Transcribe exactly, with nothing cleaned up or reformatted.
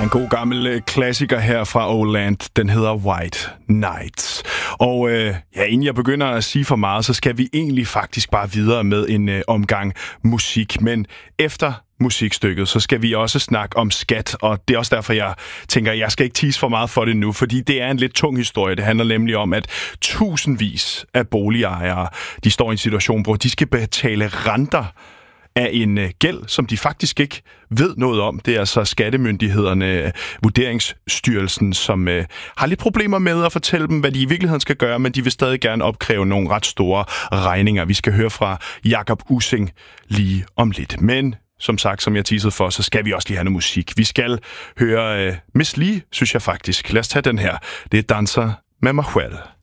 en god gammel klassiker her fra Oland. Den hedder White Nights. Og øh, ja, inden jeg begynder at sige for meget, så skal vi egentlig faktisk bare videre med en øh, omgang musik. Men efter musikstykket, så skal vi også snakke om skat, og det er også derfor, jeg tænker, at jeg skal ikke tease for meget for det nu, fordi det er en lidt tung historie. Det handler nemlig om, at tusindvis af boligejere, de står i en situation, hvor de skal betale renter af en gæld, som de faktisk ikke ved noget om. Det er altså skattemyndighederne, Vurderingsstyrelsen, som øh, har lidt problemer med at fortælle dem, hvad de i virkeligheden skal gøre, men de vil stadig gerne opkræve nogle ret store regninger. Vi skal høre fra Jakob Ussing lige om lidt. Men som sagt, som jeg teasede for, så skal vi også lige have noget musik. Vi skal høre øh, Miss Li, synes jeg faktisk. Lad os tage den her. Det er Danser med Mahuel.